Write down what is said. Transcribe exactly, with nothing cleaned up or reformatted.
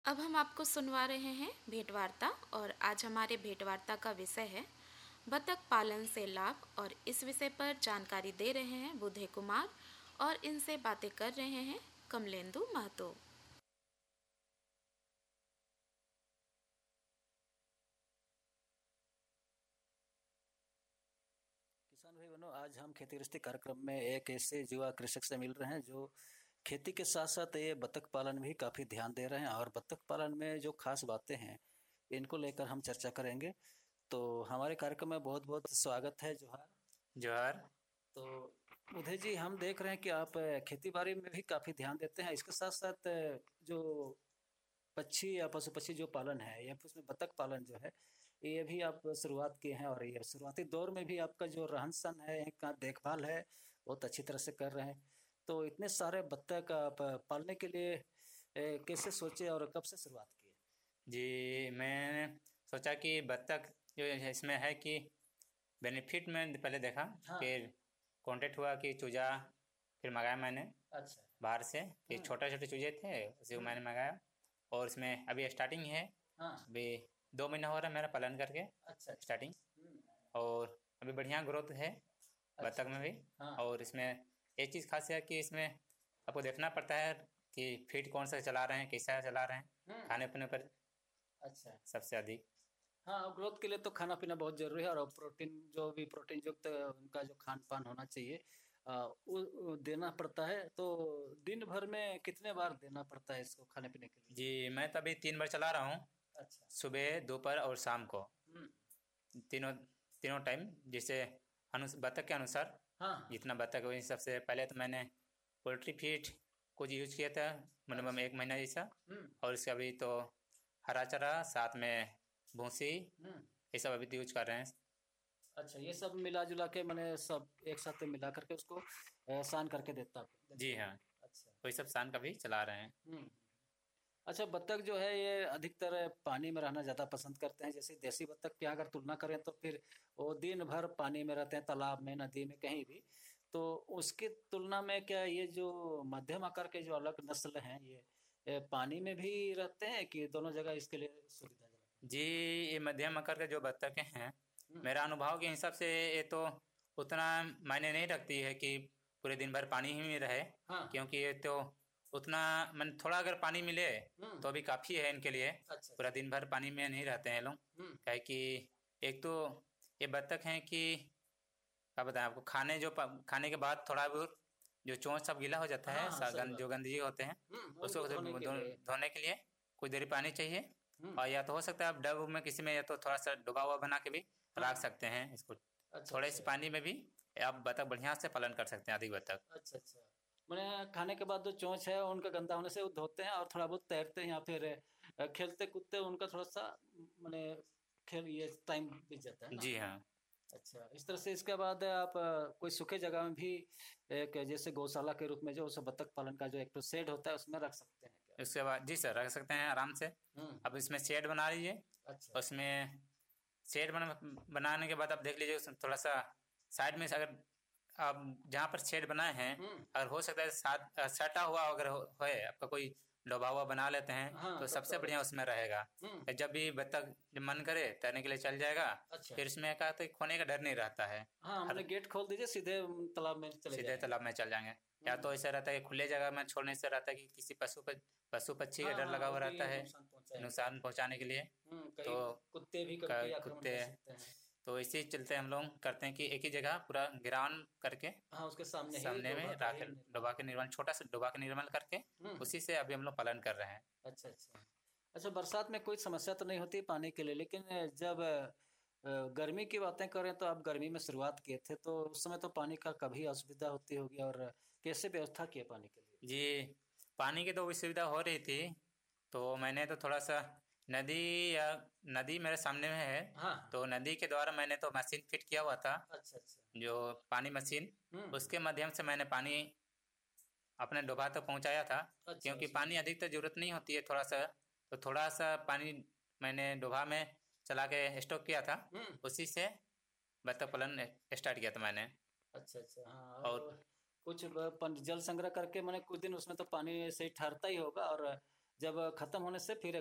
अब हम आपको सुनवा रहे हैं भेंटवार्ता और आज हमारे भेंटवार्ता का विषय है बतख पालन से लाभ और इस विषय पर जानकारी दे रहे हैं बुधे कुमार और इनसे बातें कर रहे हैं कमलेंदु महतो। किसान भाई बहनों, आज हम खेती गृहस्थी कार्यक्रम में एक ऐसे युवा कृषक से मिल रहे हैं जो खेती के साथ साथ ये बतख पालन भी काफी ध्यान दे रहे हैं और बतख पालन में जो खास बातें हैं इनको लेकर हम चर्चा करेंगे। तो हमारे कार्यक्रम में बहुत बहुत स्वागत है। जोहार। जोहार। तो उदय जी, हम देख रहे हैं कि आप खेती बाड़ी में भी काफी ध्यान देते हैं, इसके साथ साथ जो पक्षी या पशु पक्षी जो पालन है या फिर उसमें बतख पालन जो है ये भी आप शुरुआत किए हैं और ये शुरुआती दौर में भी आपका जो रहन सहन है का देखभाल है बहुत अच्छी तरह से कर रहे हैं। तो इतने सारे बत्तख आप पालने के लिए ए, कैसे सोचे और कब से शुरुआत की? जी, मैंने सोचा कि बत्तख जो इसमें है कि बेनिफिट में पहले देखा। हाँ। फिर कांटेक्ट हुआ कि चूजा फिर मंगाया मैंने अच्छा। बाहर से। फिर छोटे छोटे चूजे थे उसे मैंने मंगाया और इसमें अभी स्टार्टिंग है। हाँ। अभी दो महीना हो रहा है मेरा पालन करके। अच्छा। स्टार्टिंग और अभी बढ़िया ग्रोथ है बत्तख में भी। हाँ। और इसमें एक चीज़ खास है कि इसमें आपको देखना पड़ता है कि फीड कौन सा चला रहे हैं, कैसा चला रहे हैं, खाने पीने पर अच्छा। सबसे अधिक। हाँ, ग्रोथ के लिए तो खाना पीना बहुत जरूरी है और प्रोटीन जो भी प्रोटीन युक्त उनका जो खान पान होना चाहिए आ, वो देना पड़ता है। तो दिन भर में कितने बार देना पड़ता है इसको खाने पीने के लिए? जी, मैं तो अभी तीन बार चला रहा हूँ। अच्छा। सुबह, दोपहर और शाम को तीनों तीनों टाइम, जिससे अनुस बतख के अनुसार हाँ। जितना बतख हो। सबसे पहले तो मैंने पोल्ट्री फीड कुछ यूज किया था मिनिमम एक महीना जैसा। और इसका अभी तो हरा चारा साथ में भूसी ये सब अभी तो यूज कर रहे हैं। अच्छा, ये सब मिला जुला के मैंने सब एक साथ मिला करके उसको अ, सान करके देता। जी हाँ। अच्छा। वही सब शान का भी चला रहे हैं। हम्म। अच्छा, बत्तख जो है ये अधिकतर पानी में रहना ज़्यादा पसंद करते हैं। जैसे देसी बत्तख की अगर तुलना करें तो फिर वो दिन भर पानी में रहते हैं, तालाब में, नदी में, कहीं भी। तो उसकी तुलना में क्या ये जो मध्यम आकार के जो अलग नस्ल हैं ये ये पानी में भी रहते हैं कि दोनों जगह इसके लिए सुविधाजनक? जी, ये मध्यम आकार के जो बत्तखें हैं, मेरा अनुभव के हिसाब से ये तो उतना मायने नहीं रखती है कि पूरे दिन भर पानी ही में रहे। हाँ। क्योंकि ये तो उतना मन थोड़ा अगर पानी मिले तो अभी काफ़ी है इनके लिए। अच्छा। पूरा दिन भर पानी में नहीं रहते हैं लोग। क्या है कि एक तो ये बत्तख हैं कि क्या बताएं आपको, खाने जो प- खाने के बाद थोड़ा बहुत जो चोंच सब गीला हो जाता है, हाँ, हाँ, सा- सही गंद बात। जो गंदगी होते हैं हम्म, उसको उनको धोने के धो- लिए। धोने के लिए कुछ देर पानी चाहिए। और या तो हो सकता है आप डब में किसी में या तो थोड़ा सा डुबा हुआ बना के भी रख सकते हैं इसको। अच्छा। थोड़े से अच्छा। पानी में भी आप बतख बढ़िया से पालन कर सकते हैं, अधिक बतख। अच्छा। अच्छा, मैंने खाने के बाद जो चोंच है उनका गंदा होने से वो धोते हैं और थोड़ा बहुत तैरते हैं या फिर अ, खेलते कूदते उनका थोड़ा सा मैंने खेल ये टाइम बीत जाता है ना। जी हाँ। अच्छा, इस तरह से इसके बाद आप अ, कोई सूखे जगह में भी एक जैसे गौशाला के रूप में जो उस बतख पालन का जो एक तो शेड होता है उसमें रख सकते हैं क्या? उसके बाद जी सर, रख सकते हैं आराम से। हम्म। अब इसमें शेड बना लीजिए। अच्छा। उसमें शेड बना बनाने के बाद आप देख लीजिए उसमें थोड़ा सा साइड में से अगर आप जहाँ पर शेड बनाए हैं अगर हो सकता है साथ सटा हुआ अगर हो, होए आपका कोई डोबा हुआ बना लेते हैं हाँ, तो तब सबसे तो- बढ़िया उसमें रहेगा। हम्म। जब भी बतख जब मन करे तैरने के लिए चल जाएगा। अच्छा। फिर इसमें क्या तो खोने का डर नहीं रहता है। हाँ, हर मैंने गेट खोल दीजिए, सीधे तालाब में चले सीधे जाएंगे। तालाब में चल जाएंगे। या तो ऐसा रहता है कि खुले जगह में छोड़ने से रहता है कि किसी पशु पर पशु पक्षी का हाँ, डर हाँ, लगा वो हुआ भी रहता है नुकसान पहुंचाएंगे। नुकसान पहुंचाने के लिए। हम्म, कई तो कुत्ते भी कभी कभी क- आक्रमण कुत्ते कर सकते हैं। तो इसी चलते हम लोग करते हैं कि एक ही जगह पूरा गिरान करके हाँ, उसके सामने ही सामने में डोभा का राख ही निर्माण। डोबा के निर्माण, छोटा सा डोबा के निर्माण करके उसी से अभी हम लोग पालन कर रहे हैं। अच्छा। अच्छा। अच्छा, बरसात में कोई समस्या तो नहीं होती पानी के लिए, लेकिन जब अ, गर्मी की बातें करें तो आप गर्मी में शुरुआत किए थे तो उस समय तो पानी का कभी असुविधा होती होगी और कैसे व्यवस्था किए पानी के लिए? जी, पानी की तो भी सुविधा हो रही थी। तो मैंने तो थोड़ा सा नदी या नदी मेरे सामने में है। हाँ। तो नदी के द्वारा मैंने तो मशीन फिट किया हुआ था, अच्छा। अच्छा। जो पानी मशीन उसके माध्यम से मैंने पानी अपने डोभा तक पहुंचाया था। अच्छा। क्योंकि अच्छा। पानी अधिकतर जरूरत नहीं होती है, थोड़ा सा तो थोड़ा सा पानी मैंने डोभा में चला के स्टॉक किया था। उसी से बतख पालन स्टार्ट किया था मैंने। अच्छा। अच्छा। हाँ, और और कुछ ब- पन- जल संग्रह करके मैंने कुछ दिन उसमें तो पानी से ही ठहरता ही होगा और जब खत्म होने से फिर